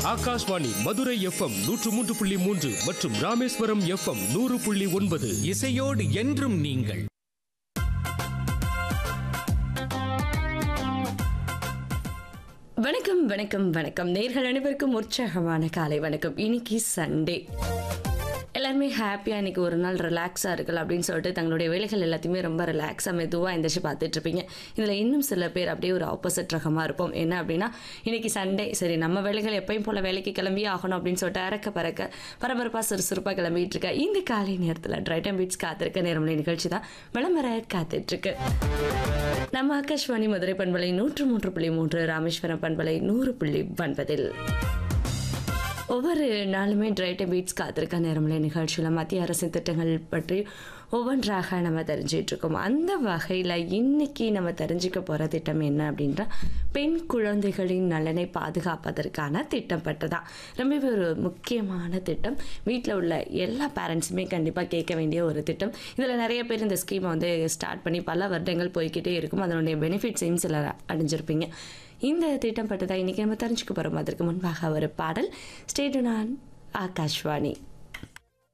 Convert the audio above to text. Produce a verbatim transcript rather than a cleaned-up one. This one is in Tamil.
ஆகாஷ்வாணி மதுரை எஃப்எம் நூற்று மூன்று புள்ளி மூன்று மற்றும் ராமேஸ்வரம் எஃப்எம் நூறு புள்ளி ஒன்பது. இசையோடு என்றும் நீங்கள். வணக்கம் வணக்கம் வணக்கம் நேர்கள் அனைவருக்கும் உற்சாகமான காலை வணக்கம். இன்னைக்கு சண்டே, எல்லாருமே ஹாப்பியாக இன்றைக்கி ஒரு நாள் ரிலாக்ஸாக இருக்கலாம் அப்படின்னு சொல்லிட்டு தங்களுடைய வேலைகள் எல்லாத்தையுமே ரொம்ப ரிலாக்ஸாக மெதுவாக எந்திரிச்சு பார்த்துட்ருப்பீங்க. இதில் இன்னும் சில பேர் அப்படியே ஒரு ஆப்போசிட் ரகமாக இருப்போம். என்ன அப்படின்னா, இன்றைக்கி சண்டே, சரி நம்ம வேலைகள் எப்பயும் போல் வேலைக்கு கிளம்பி ஆகணும் அப்படின்னு சொல்லிட்டு அறக்க பறக்க பரபரப்பாக சுறுசுறுப்பாக கிளம்பிட்டு இருக்க இந்த காலை நேரத்தில் ட்ரை டைம் பீட்ஸ் காத்திருக்க நேரமலை நிகழ்ச்சி தான் விளம்பர காத்துட்ருக்கு. நம்ம ஆகாஷ்வாணி மதுரை பண்பலை நூற்று மூன்று புள்ளி மூன்று ராமேஸ்வரம் பண்பலை நூறு புள்ளி ஒன்பதில் ஒவ்வொரு நாளுமே ட்ரை டைம் பீட்ஸ் காத்திருக்க நேரமலை நிகழ்ச்சியில் மத்திய அரசின் திட்டங்கள் பற்றி ஒவ்வொன்றாக நம்ம தெரிஞ்சிட்டு இருக்கோம். அந்த வகையில் இன்னைக்கு நம்ம தெரிஞ்சுக்க போகிற திட்டம் என்ன அப்படின்ற பெண் குழந்தைகளின் நலனை பாதுகாப்பதற்கான திட்டம் பற்றதான். ரொம்பவே ஒரு முக்கியமான திட்டம். வீட்டில் உள்ள எல்லா பேரண்ட்ஸுமே கண்டிப்பாக கேட்க வேண்டிய ஒரு திட்டம். இதில் நிறைய பேர் இந்த ஸ்கீமை வந்து ஸ்டார்ட் பண்ணி பல வருடங்கள் போய்கிட்டே இருக்கும். அதனுடைய பெனிஃபிட்ஸையும் சில அடைஞ்சிருப்பீங்க. இந்த திட்டம் பற்றி தான் இன்றைக்கி நம்ம தெரிஞ்சுக்க போகிறோம். அதற்கு முன்பாக ஒரு பாடல். Stay tuned on Akashvani.